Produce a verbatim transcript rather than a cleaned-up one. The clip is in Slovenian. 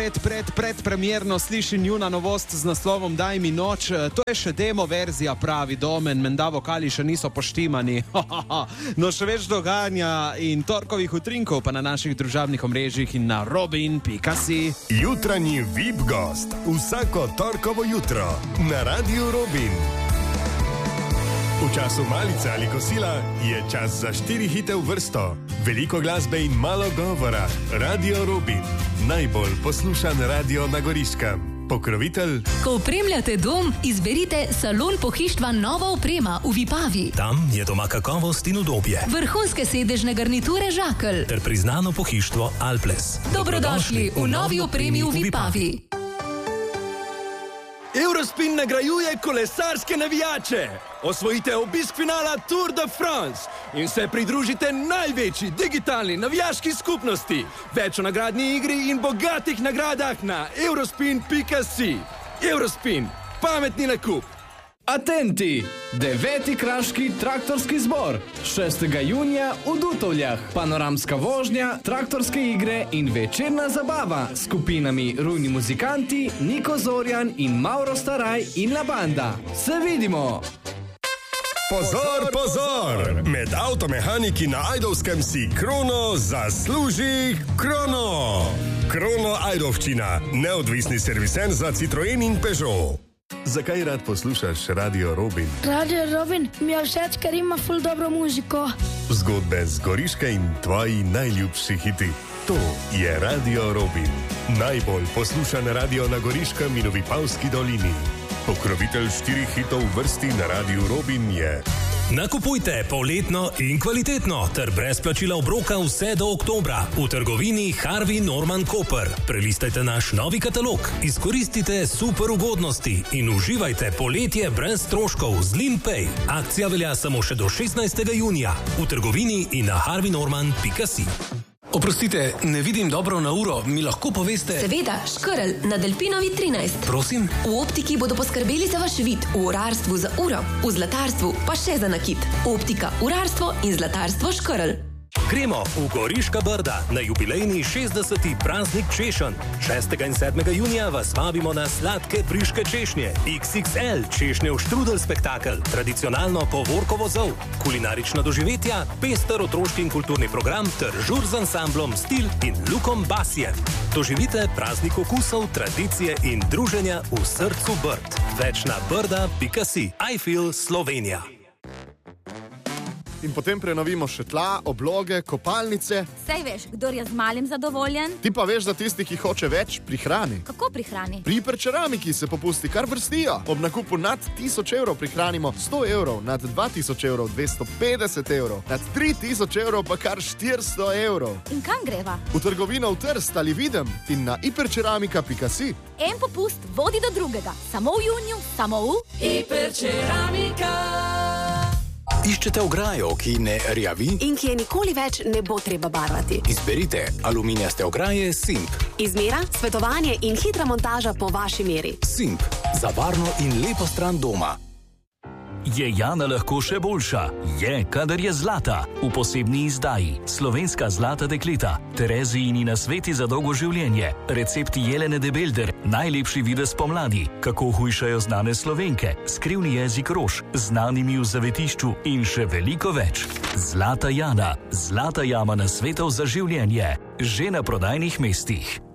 pred, pred, predpremierno sliši njuna novost z naslovom Daj mi noč. To je še demo verzija, pravi Domen, menda vokali še niso poštimani. No, še več dogajanja in torkovih utrinkov pa na naših družabnih omrežjih in na robin pika si. Jutranji V I P gost vsako torkovo jutro na Radiu Robin. V času malice ali kosila je čas za štiri hite v vrsto. Veliko glasbe in malo govora. Radio Robin. Najbolj poslušan radio na Goriškem. Pokrovitelj. Ko opremljate dom, izberite Salon pohištva Nova oprema v Vipavi. Tam je doma kakovost in udobje. Vrhunske sedežne garniture Žakelj. Ter priznano pohištvo Alples. Dobrodošli v novi opremi v Vipavi. Eurospin nagrajuje kolesarske navijače. Osvojite obisk finala Tour de France in se pridružite največji digitalni navijaški skupnosti. Več o nagradni igri in bogatih nagradah na eurospin pika si. Eurospin, pametni nakup. Atenti! Deveti kraški traktorski zbor. šestega junija v Dutovljah. Panoramska vožnja, traktorske igre in večerna zabava s skupinami Rujni muzikanti, Niko Zorjan in Mauro Staraj in La Banda. Se vidimo! Pozor, pozor! Med avtomehaniki na Ajdovskem si Krono zasluži Krono! Krono Ajdovščina, neodvisni servisen za Citroen in Peugeot. Zakaj rad poslušaš Radio Robin? Radio Robin mi je všeč, ker ima ful dobro muziko. Zgodbe z Goriške in tvoji najljubši hiti. To je Radio Robin. Najbolj poslušan radio na Goriškem in v Vipavski dolini. Pokrovitelj štirih hitov v vrsti na Radiu Robin je... Nakupujte poletno in kvalitetno ter brez plačila obroka vse do oktobra v trgovini Harvey Norman Koper. Prelistajte naš novi katalog, izkoristite super ugodnosti in uživajte poletje brez stroškov z LinPay. Akcija velja samo še do šestnajstega junija v trgovini in na harvey norman pika si. Oprostite, ne vidim dobro na uro, mi lahko poveste... Seveda, Škrl na Delpinovi trinajst. Prosim? V optiki bodo poskrbeli za vaš vid, v urarstvu za uro, v zlatarstvu pa še za nakit. Optika, urarstvo in zlatarstvo Škrl. Gremo v Goriška Brda na jubilejni šestdeseti praznik češenj. šestega in sedmega junija vas vabimo na sladke briške češnje, iks iks el češnjev štrudel spektakel, tradicionalno povorkovo zov, kulinarična doživetja, pester otroški in kulturni program ter žur z ansamblom Stil in Lukom Basijem. Doživite praznik okusov, tradicije in druženja v srcu Brd. Več na brda pika si. I feel Slovenija. In potem prenovimo še tla, obloge, kopalnice. Sej veš, kdor je z malim zadovoljen. Ti pa veš za tisti, ki hoče več, prihrani. Kako prihrani? Pri Hiperceramiki se popusti kar vrstijo. Ob nakupu nad tisoč evrov prihranimo sto evrov, nad dva tisoč evrov dvesto petdeset evrov, nad tri tisoč evrov pa kar štiristo evrov. In kam greva? V trgovino v Trst ali Videm in na hiperceramika pika si. En popust vodi do drugega. Samo v juniju, samo v Hiperceramika. Iščete ograjo, ki ne rjavi? In ki je nikoli več ne bo treba barvati. Izberite aluminijaste ograje Simp. Izmera, svetovanje in hitra montaža po vaši meri. Simp. Za varno in lepo stran doma. Je Jana lahko še boljša? Je, kadar je zlata. V posebni izdaji Slovenska zlata dekleta, Terezijini nasveti za dolgo življenje, recepti Jelene de Belder, najlepši videz pomladi, kako hujšajo znane Slovenke, skrivni jezik rož, znanimi v zavetišču in še veliko več. Zlata Jana, zlata jama nasvetov za življenje, že na prodajnih mestih.